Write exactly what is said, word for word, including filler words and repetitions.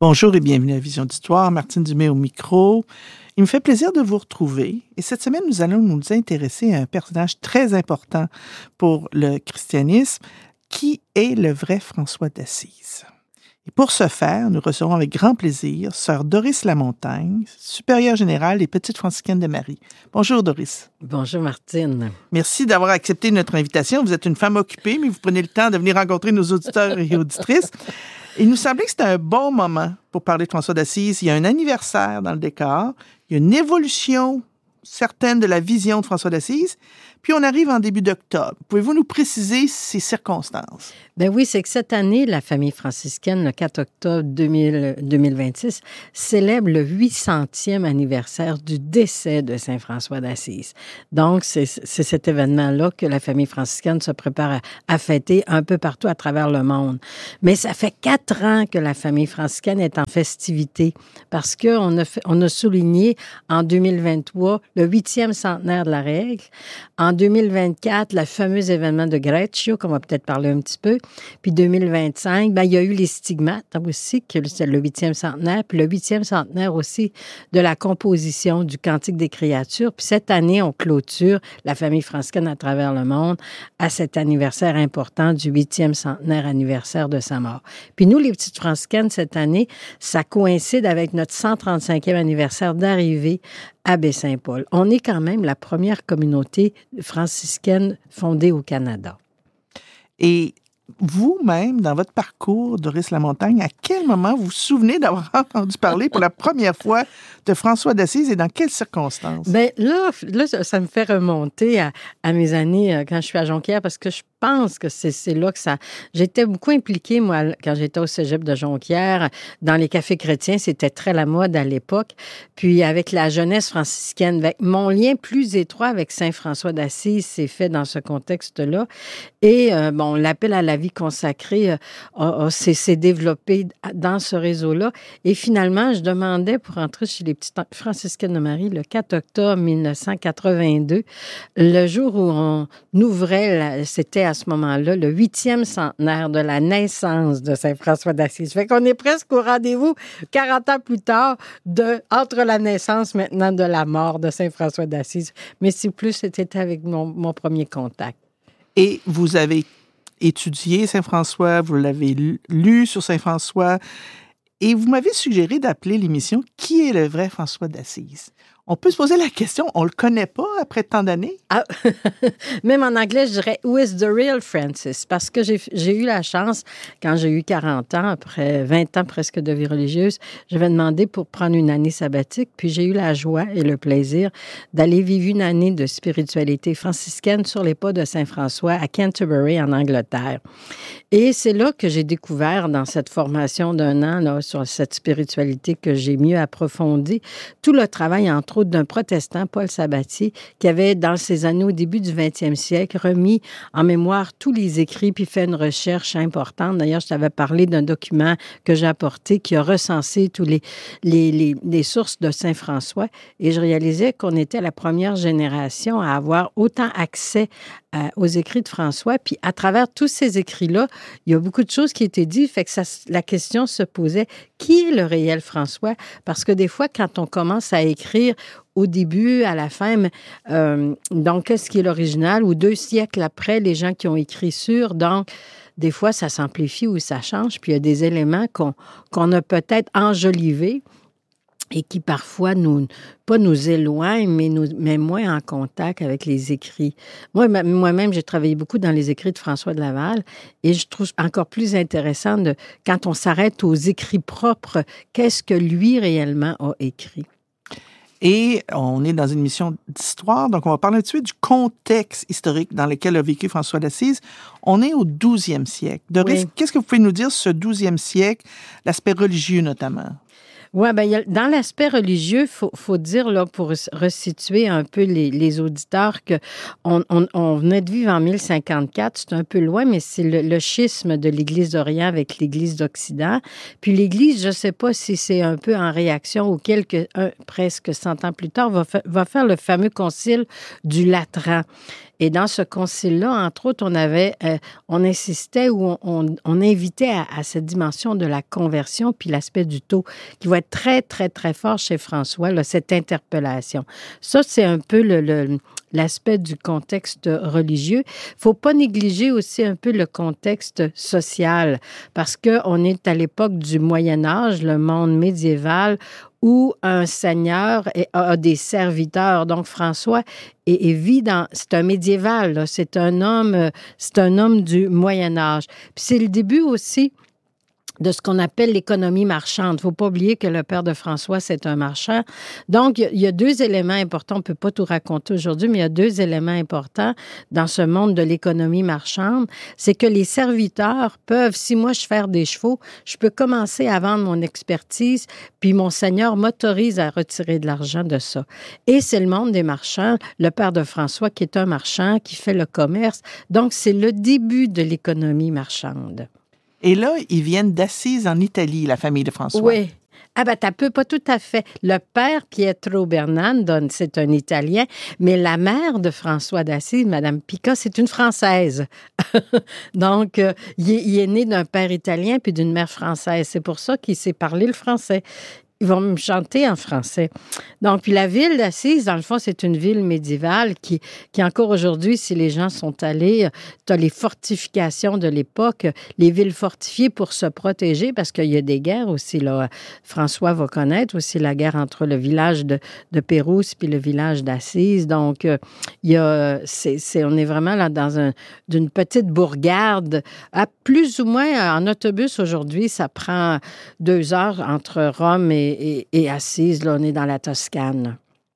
Bonjour et bienvenue à Vision d'Histoire. Martine Dumais au micro. Il me fait plaisir de vous retrouver. Et cette semaine, nous allons nous intéresser à un personnage très important pour le christianisme, qui est le vrai François d'Assise. Et pour ce faire, nous recevons avec grand plaisir sœur Doris Lamontagne, supérieure générale et petite franciscaine de Marie. Bonjour Doris. Bonjour Martine. Merci d'avoir accepté notre invitation. Vous êtes une femme occupée, mais vous prenez le temps de venir rencontrer nos auditeurs et auditrices. Il nous semblait que c'était un bon moment pour parler de François d'Assise. Il y a un anniversaire dans le décor, il y a une évolution certaine de la vision de François d'Assise, puis on arrive en début d'octobre. Pouvez-vous nous préciser ces circonstances? Ben oui, c'est que cette année, la famille franciscaine, le quatre octobre deux mille, deux mille vingt-six, célèbre le huit centième anniversaire du décès de Saint François d'Assise. Donc, c'est, c'est cet événement-là que la famille franciscaine se prépare à, à fêter un peu partout à travers le monde. Mais ça fait quatre ans que la famille franciscaine est en festivité parce qu'on a, fait, on a souligné en deux mille vingt-trois le huitième centenaire de la règle. En deux mille vingt-quatre, le fameux événement de Greccio, qu'on va peut-être parler un petit peu. Puis deux mille vingt-cinq, ben, il y a eu les stigmates aussi, que c'est le huitième centenaire. Puis le huitième centenaire aussi de la composition du Cantique des créatures. Puis cette année, on clôture la famille franciscaine à travers le monde à cet anniversaire important du huitième centenaire anniversaire de sa mort. Puis nous, les petites franciscaines, cette année, ça coïncide avec notre cent trente-cinquième anniversaire d'arrivée à Baie-Saint-Paul. On est quand même la première communauté franciscaine fondée au Canada. Et vous-même, dans votre parcours, Doris Lamontagne, à quel moment vous vous souvenez d'avoir entendu parler pour la première fois de François d'Assise et dans quelles circonstances? Bien, là, là, ça me fait remonter à, à mes années euh, quand je suis à Jonquière, parce que je pense que c'est, c'est là que ça... J'étais beaucoup impliquée, moi, quand j'étais au cégep de Jonquière, dans les cafés chrétiens. C'était très la mode à l'époque. Puis avec la jeunesse franciscaine, avec mon lien plus étroit avec Saint François d'Assise s'est fait dans ce contexte-là. Et, euh, bon, l'appel à la vie consacrée euh, a, a, s'est, s'est développé dans ce réseau-là. Et finalement, je demandais pour entrer chez les petites franciscaines de Marie le quatre octobre dix-neuf cent quatre-vingt-deux, le jour où on ouvrait, la, c'était à ce moment-là, le huitième centenaire de la naissance de Saint François d'Assise. Fait qu'on est presque au rendez-vous quarante ans plus tard de, entre la naissance maintenant de la mort de Saint François d'Assise. Mais c'est plus, c'était avec mon, mon premier contact. Et vous avez étudié Saint-François, vous l'avez lu sur Saint-François, et vous m'avez suggéré d'appeler l'émission « Qui est le vrai François d'Assise ?» On peut se poser la question, on le connaît pas après tant d'années? Ah, même en anglais, je dirais « Who is the real Francis ?» Parce que j'ai, j'ai eu la chance, quand j'ai eu quarante ans, après vingt ans presque de vie religieuse, j'avais demandé pour prendre une année sabbatique, puis j'ai eu la joie et le plaisir d'aller vivre une année de spiritualité franciscaine sur les pas de Saint-François à Canterbury, en Angleterre. Et c'est là que j'ai découvert, dans cette formation d'un an, là, sur cette spiritualité que j'ai mieux approfondie, tout le travail, entre autres, d'un protestant, Paul Sabatier, qui avait, dans ces années, au début du vingtième siècle, remis en mémoire tous les écrits, puis fait une recherche importante. D'ailleurs, je t'avais parlé d'un document que j'ai apporté qui a recensé tous les, les, les, les sources de Saint-François. Et je réalisais qu'on était la première génération à avoir autant accès à, aux écrits de François. Puis, à travers tous ces écrits-là, il y a beaucoup de choses qui étaient dites. Fait que ça, la question se posait, qui est le réel François? Parce que des fois, quand on commence à écrire au début, à la fin, euh, donc, qu'est-ce qui est l'original? Ou deux siècles après, les gens qui ont écrit sur, donc, des fois, ça s'amplifie ou ça change. Puis, il y a des éléments qu'on, qu'on a peut-être enjolivés et qui parfois nous, pas nous éloignent, mais nous met moins en contact avec les écrits. Moi, moi-même, j'ai travaillé beaucoup dans les écrits de François de Laval et je trouve encore plus intéressant de, quand on s'arrête aux écrits propres, qu'est-ce que lui réellement a écrit. Et on est dans une mission d'histoire, donc on va parler tout de suite du contexte historique dans lequel a vécu François d'Assise. On est au douzième siècle. Doris, oui. Qu'est-ce que vous pouvez nous dire sur ce douzième siècle, l'aspect religieux notamment? Oui, bien, dans l'aspect religieux, il faut, faut dire, là, pour resituer un peu les, les auditeurs, qu'on on, on venait de vivre en mille cinquante-quatre, c'est un peu loin, mais c'est le, le schisme de l'Église d'Orient avec l'Église d'Occident. Puis l'Église, je ne sais pas si c'est un peu en réaction ou quelques, un, presque cent ans plus tard, va, fa- va faire le fameux concile du Latran. Et dans ce concile-là, entre autres, on avait, euh, on insistait ou on, on, on invitait à, à cette dimension de la conversion, puis l'aspect du taux, qui va être très, très, très fort chez François, là, cette interpellation. Ça, c'est un peu le, le, l'aspect du contexte religieux. Il ne faut pas négliger aussi un peu le contexte social, parce qu'on est à l'époque du Moyen Âge, le monde médiéval, où un seigneur a des serviteurs. Donc, François est, est vit dans... C'est un médiéval, là. C'est un homme, c'est un homme du Moyen Âge. Puis c'est le début aussi de ce qu'on appelle l'économie marchande. Il ne faut pas oublier que le père de François, c'est un marchand. Donc, il y a deux éléments importants. On ne peut pas tout raconter aujourd'hui, mais il y a deux éléments importants dans ce monde de l'économie marchande. C'est que les serviteurs peuvent, si moi je fais des chevaux, je peux commencer à vendre mon expertise, puis mon seigneur m'autorise à retirer de l'argent de ça. Et c'est le monde des marchands. Le père de François, qui est un marchand, qui fait le commerce. Donc, c'est le début de l'économie marchande. Et là, ils viennent d'Assise en Italie, la famille de François. Oui. Ah ben, t'as peu, pas tout à fait. Le père, Pietro Bernardo, c'est un Italien, mais la mère de François d'Assise, Madame Pica, c'est une Française. Donc, euh, il, est, il est né d'un père italien puis d'une mère française. C'est pour ça qu'il sait parler le français. Ils vont me chanter en français. Donc, puis la ville d'Assise, dans le fond, c'est une ville médiévale qui, qui encore aujourd'hui, si les gens sont allés, tu as les fortifications de l'époque, les villes fortifiées pour se protéger, parce qu'il y a des guerres aussi, là. François va connaître aussi la guerre entre le village de, de Pérouse puis le village d'Assise. Donc, euh, il y a, c'est, c'est, on est vraiment là dans un, d'une petite bourgade. À plus ou moins, en autobus aujourd'hui, ça prend deux heures entre Rome et Et, et Assise, là, on est dans la Toscane.